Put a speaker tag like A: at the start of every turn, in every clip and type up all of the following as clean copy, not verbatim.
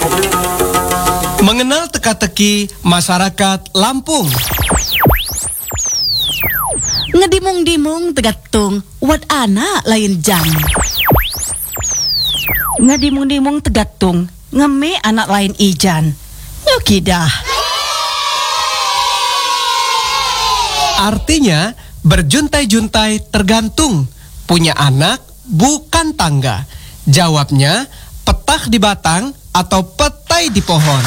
A: Mengenal teka-teki masyarakat Lampung.
B: Ngedimung-dimung tegatung, wat anak lain jam. Ngedimung-dimung tegatung, ngeme anak lain ijan. Nyokidah.
A: Artinya, berjuntai-juntai tergantung. Punya anak bukan tangga. Jawabnya, petah di batang atau petai di pohon.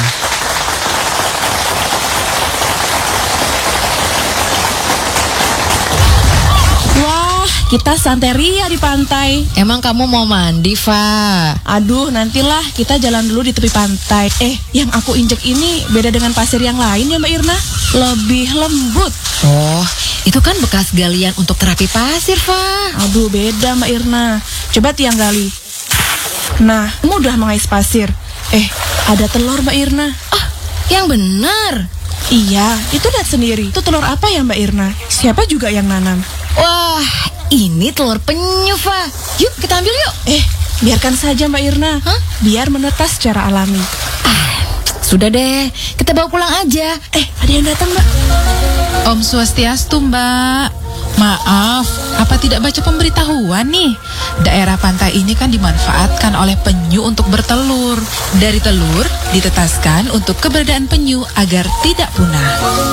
B: Wah, kita santeria di pantai.
C: Emang kamu mau mandi, Fa?
B: Aduh, nantilah kita jalan dulu di tepi pantai. Yang aku injek ini beda dengan pasir yang lain ya Mbak Irna. Lebih lembut.
C: Oh, itu kan bekas galian untuk terapi pasir, Fa.
B: Aduh, beda Mbak Irna. Coba tiang gali. Nah, mudah mengais pasir. Ada telur Mbak Irna.
C: Ah, yang benar.
B: Iya, itu lihat sendiri. Itu telur apa ya Mbak Irna? Siapa juga yang nanam?
C: Wah, ini telur penyu, Fa. Yuk, kita ambil yuk.
B: Biarkan saja Mbak Irna. Biar menetas secara alami.
C: Sudah deh, kita bawa pulang aja.
B: Ada yang datang Mbak.
D: Om Swastiastu, Mbak. Maaf, apa tidak baca pemberitahuan nih? Daerah pantai ini kan dimanfaatkan oleh penyu untuk bertelur. Dari telur ditetaskan untuk keberadaan penyu agar tidak punah.